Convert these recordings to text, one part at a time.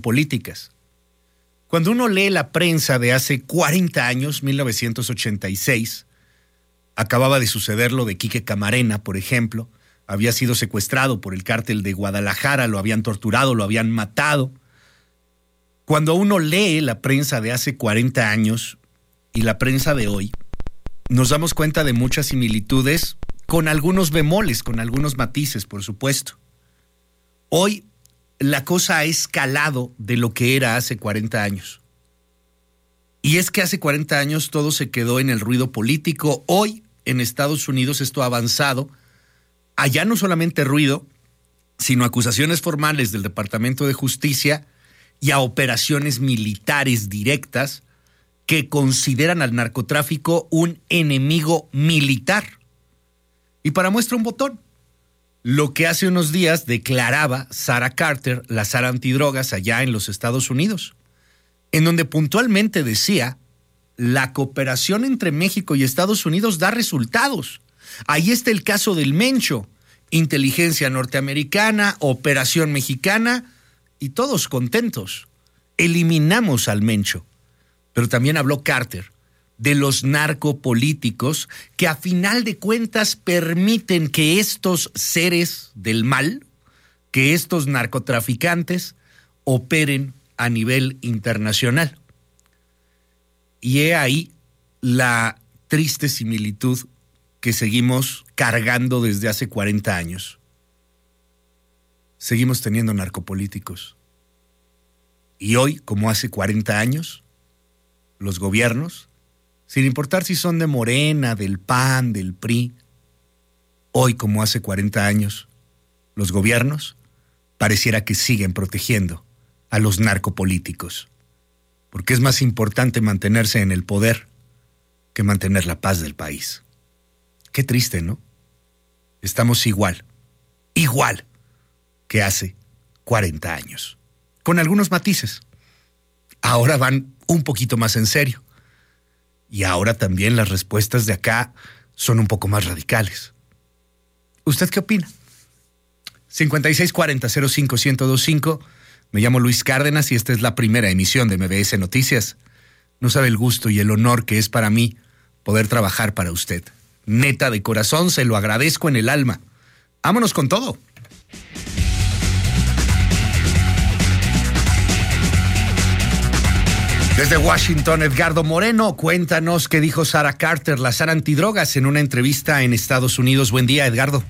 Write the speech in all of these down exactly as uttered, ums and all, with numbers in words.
políticas. Cuando uno lee la prensa de hace cuarenta años, mil novecientos ochenta y seis, acababa de suceder lo de Quique Camarena, por ejemplo. Había sido secuestrado por el cártel de Guadalajara, lo habían torturado, lo habían matado. Cuando uno lee la prensa de hace cuarenta años y la prensa de hoy, nos damos cuenta de muchas similitudes, con algunos bemoles, con algunos matices, por supuesto. Hoy la cosa ha escalado de lo que era hace cuarenta años. Y es que hace cuarenta años todo se quedó en el ruido político. Hoy en Estados Unidos esto ha avanzado. Allá no solamente ruido, sino acusaciones formales del Departamento de Justicia y a operaciones militares directas que consideran al narcotráfico un enemigo militar. Y para muestra un botón, lo que hace unos días declaraba Sarah Carter, la Sara antidrogas allá en los Estados Unidos, en donde puntualmente decía: la cooperación entre México y Estados Unidos da resultados. Ahí está el caso del Mencho, inteligencia norteamericana, operación mexicana, y todos contentos. Eliminamos al Mencho. Pero también habló Carter de los narcopolíticos que a final de cuentas permiten que estos seres del mal, que estos narcotraficantes operen a nivel internacional. Y he ahí la triste similitud que seguimos cargando desde hace cuarenta años. Seguimos teniendo narcopolíticos. Y hoy, como hace cuarenta años, los gobiernos, sin importar si son de Morena, del P A N, del P R I, hoy, como hace cuarenta años, los gobiernos pareciera que siguen protegiendo a los narcopolíticos, porque es más importante mantenerse en el poder que mantener la paz del país. Qué triste, ¿no? Estamos igual, igual que hace cuarenta años, con algunos matices. Ahora van un poquito más en serio. Y ahora también las respuestas de acá son un poco más radicales. ¿Usted qué opina? cincuenta y seis cuarenta cero cinco uno cero cinco. Me llamo Luis Cárdenas y esta es la primera emisión de M B S Noticias. No sabe el gusto y el honor que es para mí poder trabajar para usted. Neta, de corazón, se lo agradezco en el alma. Vámonos con todo. Desde Washington, Edgardo Moreno, cuéntanos qué dijo Sarah Carter, la Sara antidrogas, en una entrevista en Estados Unidos. Buen día, Edgardo.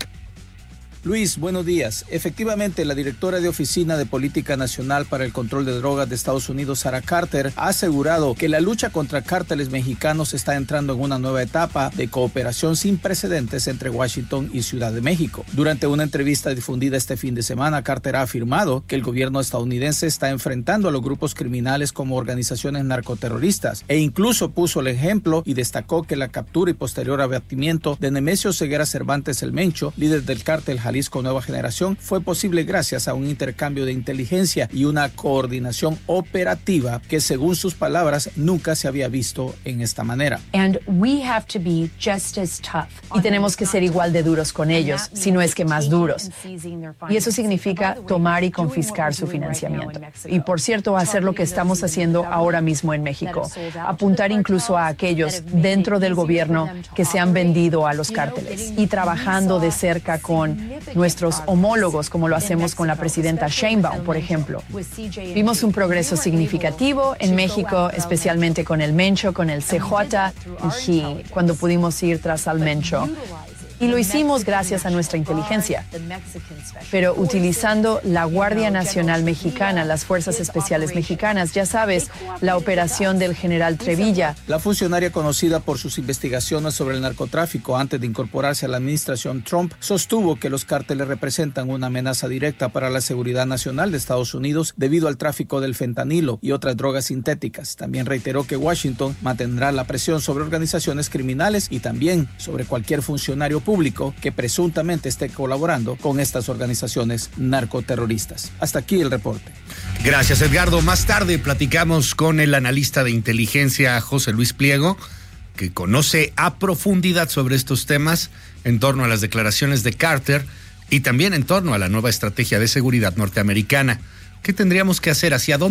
Luis, buenos días. Efectivamente, la directora de Oficina de Política Nacional para el Control de Drogas de Estados Unidos, Sarah Carter, ha asegurado que la lucha contra cárteles mexicanos está entrando en una nueva etapa de cooperación sin precedentes entre Washington y Ciudad de México. Durante una entrevista difundida este fin de semana, Carter ha afirmado que el gobierno estadounidense está enfrentando a los grupos criminales como organizaciones narcoterroristas e incluso puso el ejemplo y destacó que la captura y posterior abatimiento de Nemesio Ceguera Cervantes el Mencho, líder del cártel Jalisco Nueva Generación, fue posible gracias a un intercambio de inteligencia y una coordinación operativa que, según sus palabras, nunca se había visto en esta manera. And we have to be just as tough. Y tenemos que ser igual de duros con ellos, si no es que más duros. Y eso significa tomar y confiscar su financiamiento. Y por cierto, hacer lo que estamos haciendo ahora mismo en México. Apuntar incluso a aquellos dentro del gobierno que se han vendido a los cárteles y trabajando de cerca con nuestros homólogos, como lo hacemos con la presidenta Sheinbaum, por ejemplo. Vimos un progreso significativo en México, especialmente con el Mencho, con el C J y G, cuando pudimos ir tras al Mencho. Y lo hicimos gracias a nuestra inteligencia, pero utilizando la Guardia Nacional Mexicana, las Fuerzas Especiales Mexicanas, ya sabes, la operación del general Trevilla. La funcionaria, conocida por sus investigaciones sobre el narcotráfico antes de incorporarse a la administración Trump, sostuvo que los cárteles representan una amenaza directa para la seguridad nacional de Estados Unidos debido al tráfico del fentanilo y otras drogas sintéticas. También reiteró que Washington mantendrá la presión sobre organizaciones criminales y también sobre cualquier funcionario público público que presuntamente esté colaborando con estas organizaciones narcoterroristas. Hasta aquí el reporte. Gracias, Edgardo. Más tarde platicamos con el analista de inteligencia José Luis Pliego, que conoce a profundidad sobre estos temas en torno a las declaraciones de Carter y también en torno a la nueva estrategia de seguridad norteamericana. ¿Qué tendríamos que hacer? ¿Hacia dónde